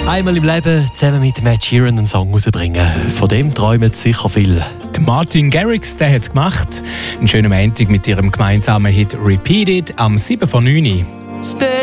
Einmal im Leben zusammen mit Matt Sheeran einen Song rausbringen. Von dem träumen sicher viel. Der Martin Garrix, der hat es gemacht. Einen schönen Montag mit ihrem gemeinsamen Hit «Repeat It» am 7 vor 9 Uhr.